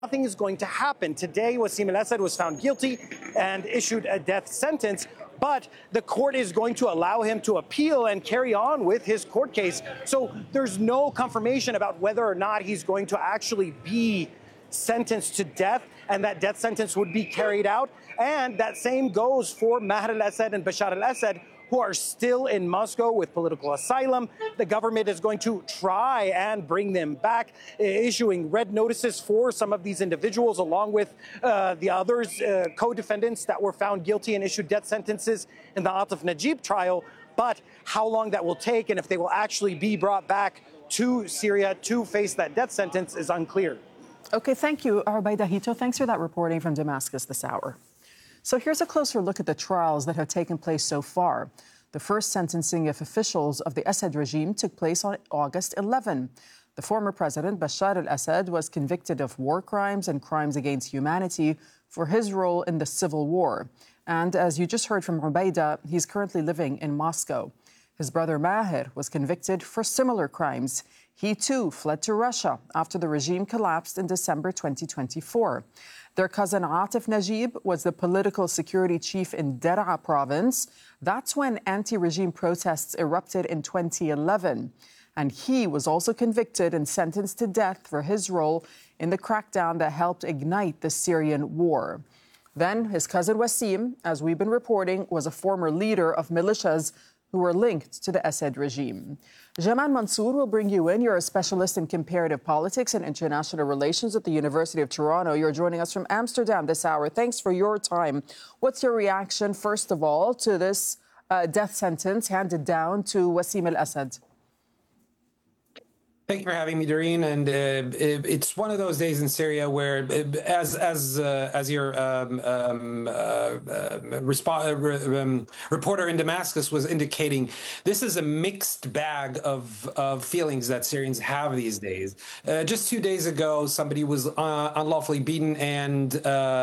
nothing is going to happen. Today, Wassim al-Assad was found guilty and issued a death sentence, but the court is going to allow him to appeal and carry on with his court case. So there's no confirmation about whether or not he's going to actually be sentenced to death, and that death sentence would be carried out. And that same goes for Maher al-Assad and Bashar al-Assad, who are still in Moscow with political asylum. The government is going to try and bring them back, issuing red notices for some of these individuals, along with the others, co-defendants that were found guilty and issued death sentences in the Atif Najib trial. But how long that will take and if they will actually be brought back to Syria to face that death sentence is unclear. Okay, thank you, Rubaida Hito. Thanks for that reporting from Damascus this hour. So here's a closer look at the trials that have taken place so far. The first sentencing of officials of the Assad regime took place on August 11. The former president, Bashar al-Assad, was convicted of war crimes and crimes against humanity for his role in the civil war. And as you just heard from Rubaida, he's currently living in Moscow. His brother Maher was convicted for similar crimes. He too fled to Russia after the regime collapsed in December 2024. Their cousin Atif Najib was the political security chief in Daraa province. That's when anti-regime protests erupted in 2011. And he was also convicted and sentenced to death for his role in the crackdown that helped ignite the Syrian war. Then his cousin Wassim, as we've been reporting, was a former leader of militias who were linked to the Assad regime. Jamal Mansour will bring you in. You're a specialist in comparative politics and international relations at the University of Toronto. You're joining us from Amsterdam this hour. Thanks for your time. What's your reaction, first of all, to this death sentence handed down to Wassim al-Assad? Thank you for having me, Doreen. And it's one of those days in Syria where, as your reporter in Damascus was indicating, this is a mixed bag of feelings that Syrians have these days. Just 2 days ago, somebody was unlawfully beaten and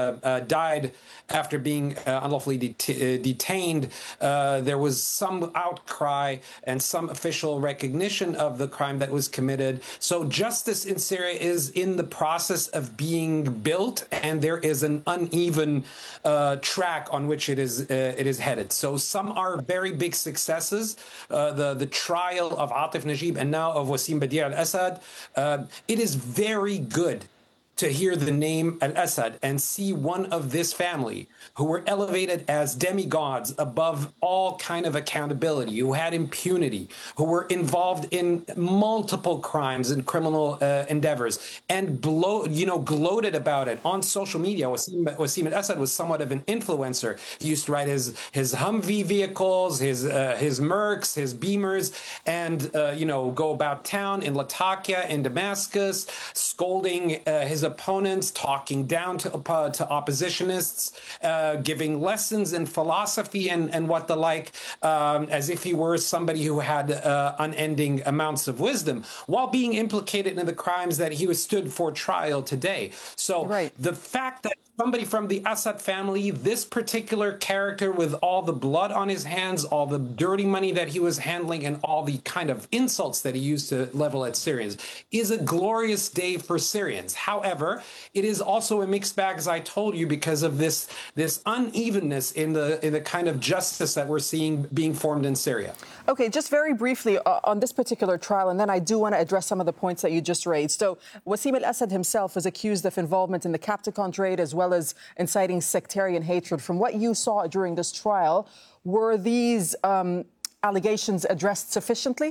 died after being unlawfully detained. There was some outcry and some official recognition of the crime that was committed. So justice in Syria is in the process of being built, and there is an uneven track on which it is headed. So some are very big successes. The trial of Atif Najib and now of Wassim Badi al-Assad. It is very good to hear the name al-Assad and see one of this family who were elevated as demigods above all kind of accountability, who had impunity, who were involved in multiple crimes and criminal endeavors, and gloated about it on social media. Wassim al-Assad was somewhat of an influencer. He used to ride his Humvee vehicles, his Mercs, his Beamers, and go about town in Latakia, in Damascus, scolding his opponents, talking down to oppositionists, giving lessons in philosophy and what the like, as if he were somebody who had unending amounts of wisdom, while being implicated in the crimes that he was stood for trial today. So the fact that somebody from the Assad family, this particular character with all the blood on his hands, all the dirty money that he was handling, and all the kind of insults that he used to level at Syrians, is a glorious day for Syrians. However, it is also a mixed bag, as I told you, because of this unevenness in the kind of justice that we're seeing being formed in Syria. Okay, just very briefly on this particular trial, and then I do want to address some of the points that you just raised. So Wassim al-Assad himself was accused of involvement in the Capticon trade as well as inciting sectarian hatred. From what you saw during this trial, were these allegations addressed sufficiently?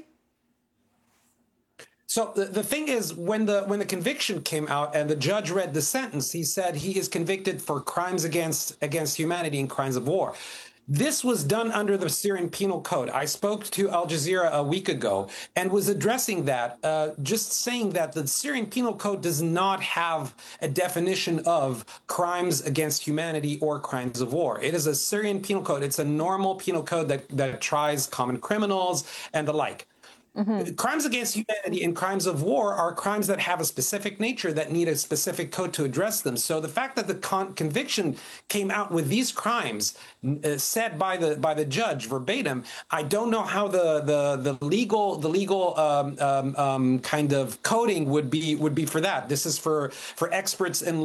So the thing is, when the conviction came out and the judge read the sentence, he said he is convicted for crimes against humanity and crimes of war. This was done under the Syrian Penal Code. I spoke to Al Jazeera a week ago and was addressing that, just saying that the Syrian Penal Code does not have a definition of crimes against humanity or crimes of war. It is a Syrian Penal Code. It's a normal penal code that tries common criminals and the like. Mm-hmm. Crimes against humanity and crimes of war are crimes that have a specific nature that need a specific code to address them. So the fact that the conviction came out with these crimes said by the judge verbatim, I don't know how the legal kind of coding would be for that. This is for experts in